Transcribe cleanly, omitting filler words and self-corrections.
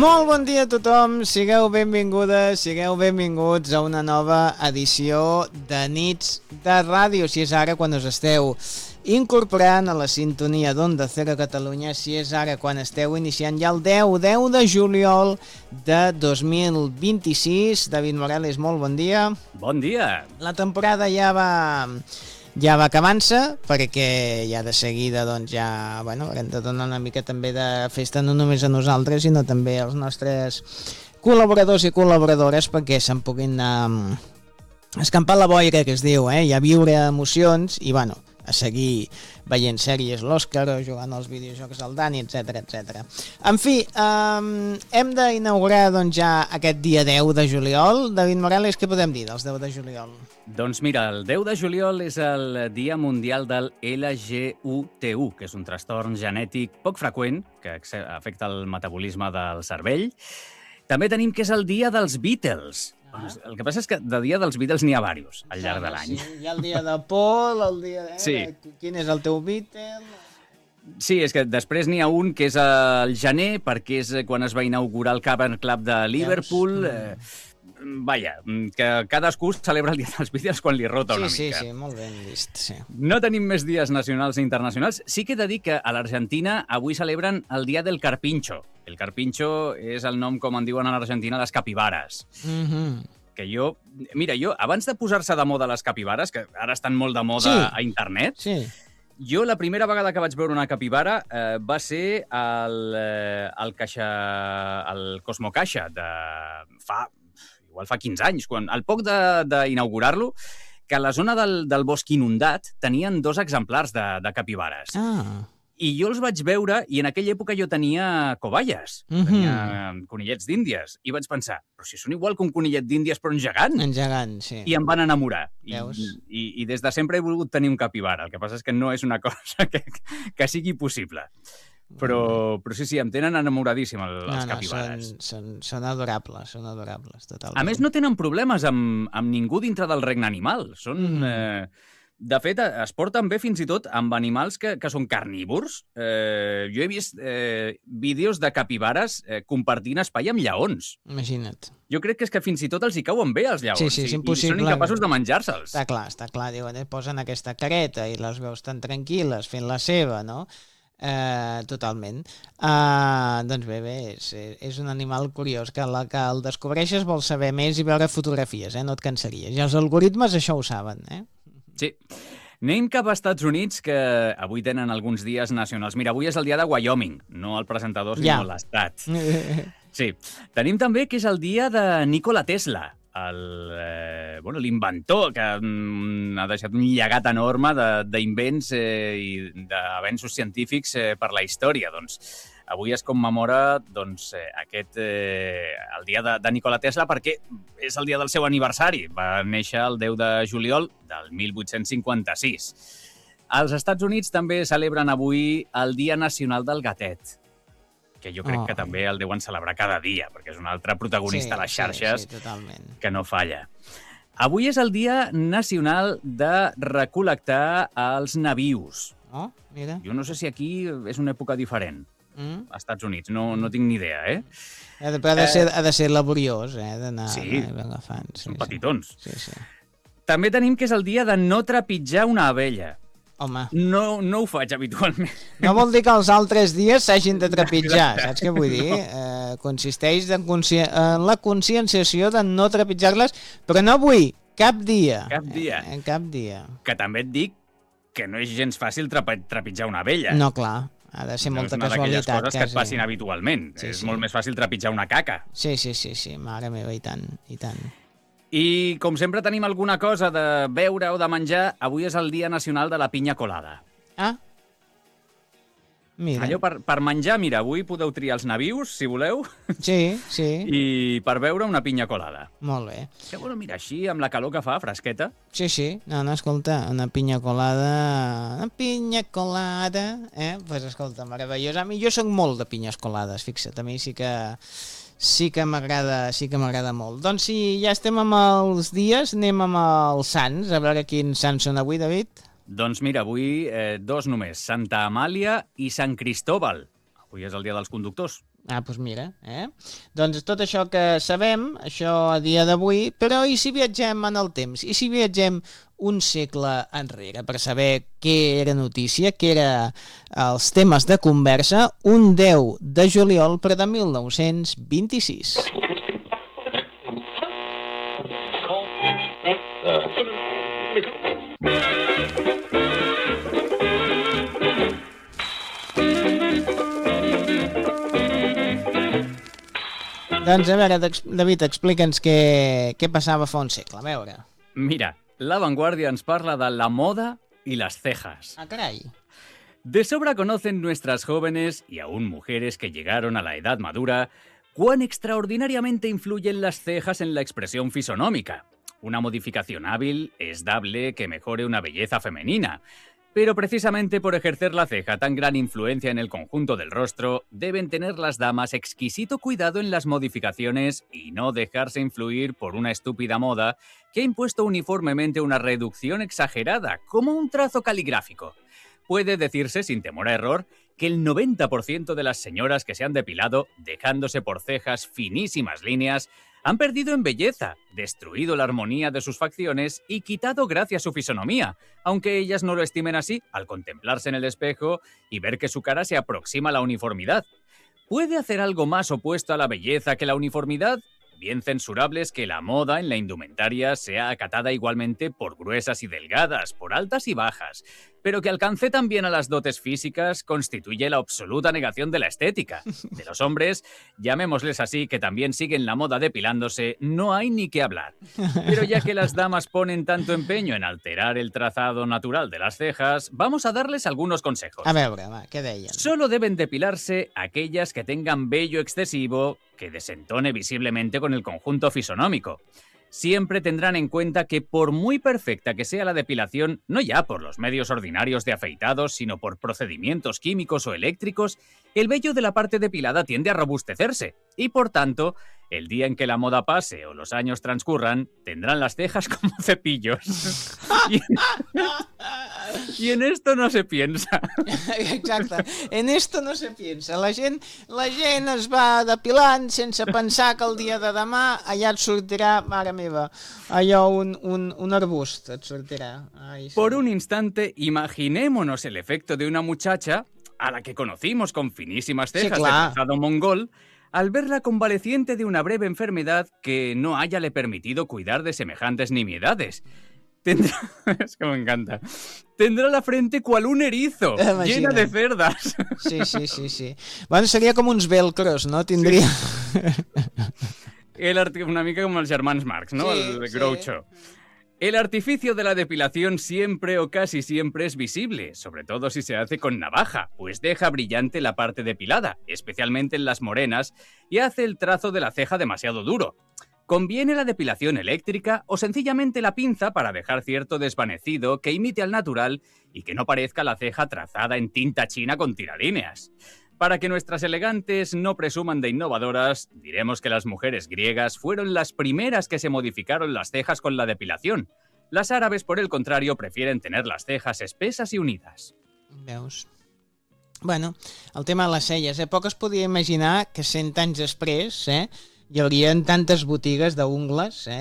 Molt bon dia a tothom, sigueu benvingudes, sigueu benvinguts a una nova edició de Nits de Ràdio, si és ara quan us esteu incorporant a la sintonia d'Onda Cero Catalunya, si és ara quan esteu iniciant ja el 10 de juliol de 2026. David Morales, molt bon dia. Bon dia. La temporada ja va acabant-se, perquè ja de seguida doncs ja, bueno, hem de donar una mica també de festa no només a nosaltres, sinó també als nostres col·laboradors i col·laboradores perquè se'n puguin anar escampar la boira, que es diu, i a viure emocions i, bueno, a seguir veient sèries, l'Òscar, o jugant als videojocs al Dani, etc etc. En fi, hem d'inaugurar doncs ja aquest dia 10 de juliol. David Morales, què podem dir dels 10 de juliol? Doncs mira, el 10 de juliol és el Dia Mundial del LGUT1, que és un trastorn genètic poc freqüent que afecta el metabolisme del cervell. També tenim que és el Dia dels Beatles. El que passa és que de Dia dels Beatles n'hi ha diversos al llarg de l'any. Sí, hi ha el dia de Paul, el dia de... Sí. Quin és el teu Beatle? Sí, és que després n'hi ha un que és el gener, perquè és quan es va inaugurar el Cavern Club de Liverpool. Vaja, que cadascú celebra el Dia dels Beatles quan li rota una mica. Sí, molt ben vist, sí. No tenim més dies nacionals i internacionals. Sí que he de dir que a l'Argentina avui celebren el Dia del Carpincho. El carpincho és el nom, com en diuen a l'Argentina, les capibares. Que jo, abans de posar-se de moda les capibares, que ara estan molt de moda a internet, jo la primera vegada que vaig veure una capibara va ser al Cosmo Caixa, igual fa 15 anys, al poc d'inaugurar-lo, que a la zona del bosc inundat tenien 2 exemplars de capibares. I jo els vaig veure, i en aquella època jo tenia cobayes, tenia conillets d'Índies, i vaig pensar, però si són igual que un conillet d'Índies, però un gegant. Un gegant, sí. I em van enamorar. I des de sempre he volgut tenir un capibara. El que passa és que no és una cosa que sigui possible. Però sí, em tenen enamoradíssim els capibares. Són adorables, totalment. A més, no tenen problemes amb ningú dintre del regne animal. Són... De fet, es porten bé fins i tot amb animals que són carnívors. Jo he vist vídeos de capibares compartint espai amb lleons. Imagina't. Jo crec que és que fins i tot els hi cauen bé, els lleons. Sí, és impossible. I són incapaços de menjar-se'ls. Està clar, diuen, posen aquesta careta i les veus tan tranquil·les fent la seva, no? Totalment. Doncs bé, és un animal curiós que el descobreixes vol saber més i veure fotografies, no et cansaries. I els algoritmes això ho saben, Sí. Anem cap als Estats Units, que avui tenen alguns dies nacionals. Mira, avui és el dia de Wyoming, no el presentador, sinó l'estat. Sí. Tenim també que és el dia de Nikola Tesla, l'inventor que ha deixat un llegat enorme d'invents i d'avenços científics per la història. Doncs avui es commemora el dia de Nikola Tesla perquè és el dia del seu aniversari. Va néixer el 10 de juliol del 1856. Als Estats Units també celebren avui el Dia Nacional del Gatet, que jo crec que també el deuen celebrar cada dia, perquè és un altre protagonista a les xarxes que no falla. Avui és el Dia Nacional de recol·lectar els nabius. Mira. Jo no sé si aquí és una època diferent. Als Estats Units, no tinc ni idea, Però ha de ser laboriós, d'anar agafant. Són petitons. Sí. També tenim que és el dia de no trepitjar una abella. Home. No ho faig habitualment. No vol dir que els altres dies s'hagin de trepitjar, saps què vull dir? Consisteix en la conscienciació de no trepitjar-les, però no avui, cap dia. Cap dia. Que també et dic que no és gens fàcil trepitjar una abella. No, clar. Ha de ser molta casualitat. És una d'aquelles coses que et passin habitualment. És molt més fàcil trepitjar una caca. Sí, mare meva, i tant. I, com sempre tenim alguna cosa de beure o de menjar, avui és el Dia Nacional de la Pinya Colada. Mira. Allò per menjar, mira, avui podeu triar els nabius, si voleu. Sí. I per beure una pinya colada. Molt bé. Que bueno, mira, així, amb la calor que fa, fresqueta. Sí. No, escolta, una pinya colada... Pues escolta, meravellós. A mi jo soc molt de pinyes colades, fixa't. A mi sí que m'agrada molt. Doncs si ja estem amb els dies, anem amb els sants. A veure quins sants són avui, David. Doncs mira, avui 2 només, Santa Amàlia i Sant Cristòbal. Avui és el dia dels conductors. Doncs mira, Doncs tot això que sabem, això a dia d'avui, però i si viatgem en el temps? I si viatgem un segle enrere per saber què era notícia, què era els temes de conversa, un 10 de juliol, però de 1926. Doncs a veure, David, explica'ns què passava fa un segle, a veure. Mira, La Vanguardia nos parla de la moda y las cejas. Ah, caray. De sobra conocen nuestras jóvenes y aún mujeres que llegaron a la edad madura cuán extraordinariamente influyen las cejas en la expresión fisonómica. Una modificación hábil es dable que mejore una belleza femenina. Pero precisamente por ejercer la ceja tan gran influencia en el conjunto del rostro, deben tener las damas exquisito cuidado en las modificaciones y no dejarse influir por una estúpida moda que ha impuesto uniformemente una reducción exagerada, como un trazo caligráfico. Puede decirse, sin temor a error, que el 90% de las señoras que se han depilado, dejándose por cejas finísimas líneas, han perdido en belleza, destruido la armonía de sus facciones y quitado gracia a su fisonomía, aunque ellas no lo estimen así al contemplarse en el espejo y ver que su cara se aproxima a la uniformidad. ¿Puede hacer algo más opuesto a la belleza que la uniformidad? Bien censurable es que la moda en la indumentaria sea acatada igualmente por gruesas y delgadas, por altas y bajas, pero que alcance también a las dotes físicas constituye la absoluta negación de la estética. De los hombres, llamémosles así, que también siguen la moda depilándose, no hay ni que hablar. Pero ya que las damas ponen tanto empeño en alterar el trazado natural de las cejas, vamos a darles algunos consejos. A veure, va, què deien? Solo deben depilarse aquellas que tengan vello excesivo que desentone visiblemente con el conjunto fisonómico. Siempre tendrán en cuenta que por muy perfecta que sea la depilación, no ya por los medios ordinarios de afeitados, sino por procedimientos químicos o eléctricos, el vello de la parte depilada tiende a robustecerse y, por tanto, el día en que la moda pase o los años transcurran, tendrán las cejas como cepillos. Y en esto no se piensa. Exacte, en esto no se piensa. La gent es va depilant sense pensar que el dia de demà allà et sortirà, mare meva, allò un arbust et sortirà. Ai, sí. Por un instante, imaginémonos el efecto de una muchacha a la que conocimos con finísimas cejas de trazado mongol, al verla convaleciente de una breve enfermedad que no hayale permitido cuidar de semejantes nimiedades. Tendrá, es que me encanta, tendrá la frente cual un erizo, llena de cerdas. Sí. Bueno, seria com uns velcros, no? Tindria... Sí. Una mica com els germans Marx, ¿no? Sí, el Groucho. El artificio de la depilación siempre o casi siempre es visible, sobre todo si se hace con navaja, pues deja brillante la parte depilada, especialmente en las morenas, y hace el trazo de la ceja demasiado duro. Conviene la depilación eléctrica o sencillamente la pinza para dejar cierto desvanecido que imite al natural y que no parezca la ceja trazada en tinta china con tiralíneas. Para que nuestras elegantes no presuman de innovadoras, diremos que las mujeres griegas fueron las primeras que se modificaron las cejas con la depilación. Las árabes, por el contrario, prefieren tener las cejas espesas y unidas. Veus? Bueno, el tema de les celles, poc es podia imaginar que 100 anys després, hi haurien tantes botigues d'ungles,